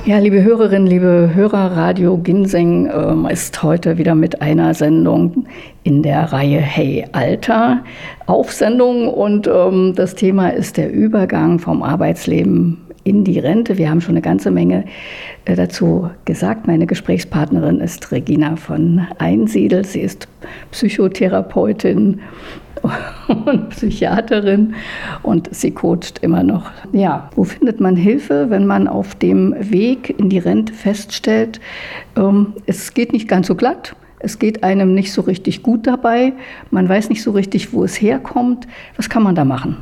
Ja, liebe Hörerinnen, liebe Hörer, Radio Ginseng ist heute wieder mit einer Sendung in der Reihe Hey Alter auf Sendung und das Thema ist der Übergang vom Arbeitsleben in die Rente. Wir haben schon eine ganze Menge dazu gesagt. Meine Gesprächspartnerin ist Regina von Einsiedel. Sie ist Psychotherapeutin und Psychiaterin und sie coacht immer noch. Ja, wo findet man Hilfe, wenn man auf dem Weg in die Rente feststellt, es geht nicht ganz so glatt, es geht einem nicht so richtig gut dabei, man weiß nicht so richtig, wo es herkommt. Was kann man da machen?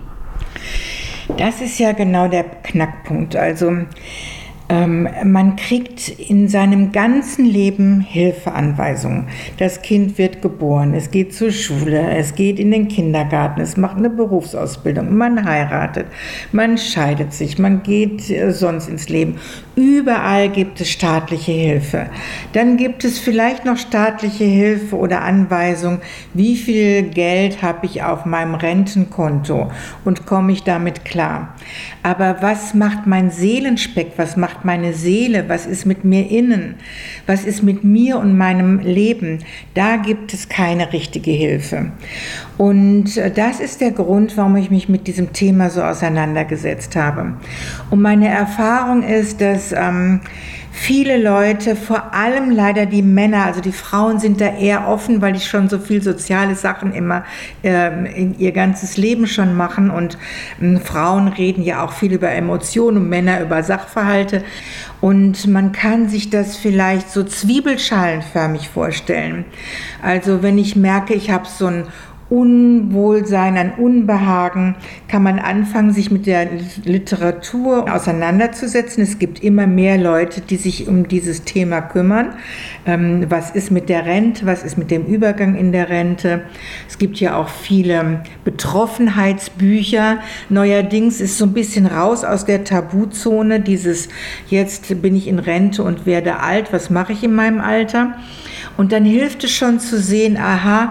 Das ist ja genau der Knackpunkt. Also man kriegt in seinem ganzen Leben Hilfeanweisungen. Das Kind wird geboren, es geht zur Schule, es geht in den Kindergarten, es macht eine Berufsausbildung, man heiratet, man scheidet sich, man geht sonst ins Leben. Überall gibt es staatliche Hilfe. Dann gibt es vielleicht noch staatliche Hilfe oder Anweisung, wie viel Geld habe ich auf meinem Rentenkonto und komme ich damit klar. Aber was macht mein Seelenspeck, was macht meine Seele, was ist mit mir innen, was ist mit mir und meinem Leben? Da gibt es keine richtige Hilfe. Und das ist der Grund, warum ich mich mit diesem Thema so auseinandergesetzt habe. Und meine Erfahrung ist, dass viele Leute, vor allem leider die Männer, also die Frauen sind da eher offen, weil die schon so viel soziale Sachen immer in ihr ganzes Leben schon machen und Frauen reden ja auch viel über Emotionen und Männer über Sachverhalte und man kann sich das vielleicht so zwiebelschalenförmig vorstellen. Also wenn ich merke, ich habe so ein Unwohlsein, ein Unbehagen, kann man anfangen, sich mit der Literatur auseinanderzusetzen. Es gibt immer mehr Leute, die sich um dieses Thema kümmern. Was ist mit der Rente? Was ist mit dem Übergang in der Rente? Es gibt ja auch viele Betroffenheitsbücher. Neuerdings ist so ein bisschen raus aus der Tabuzone, dieses jetzt bin ich in Rente und werde alt, was mache ich in meinem Alter? Und dann hilft es schon zu sehen, aha,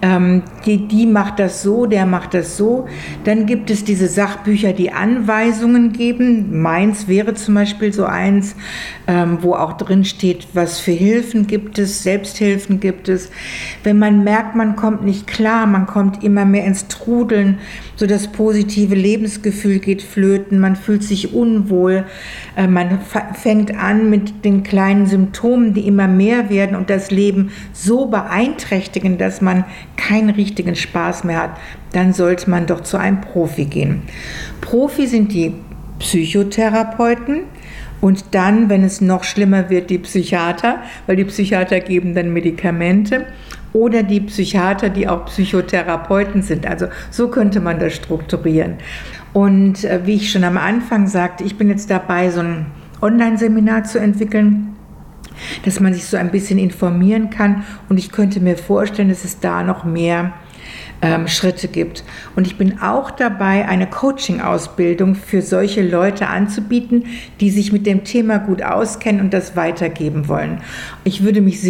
die macht das so, der macht das so. Dann gibt es diese Sachbücher, die Anweisungen geben. Meins wäre zum Beispiel so eins, wo auch drin steht, was für Hilfen gibt es, Selbsthilfen gibt es. Wenn man merkt, man kommt nicht klar, man kommt immer mehr ins Trudeln, so das positive Lebensgefühl geht flöten, man fühlt sich unwohl, man fängt an mit den kleinen Symptomen, die immer mehr werden und das Leben so beeinträchtigen, dass man keinen richtigen Spaß mehr hat, dann sollte man doch zu einem Profi gehen. Profi sind die Psychotherapeuten und dann, wenn es noch schlimmer wird, die Psychiater, weil die Psychiater geben dann Medikamente oder die Psychiater, die auch Psychotherapeuten sind. Also so könnte man das strukturieren. Und wie ich schon am Anfang sagte, ich bin jetzt dabei, so ein Online-Seminar zu entwickeln, dass man sich so ein bisschen informieren kann und ich könnte mir vorstellen, dass es da noch mehr Schritte gibt. Und ich bin auch dabei, eine Coaching-Ausbildung für solche Leute anzubieten, die sich mit dem Thema gut auskennen und das weitergeben wollen. Ich würde mich sehr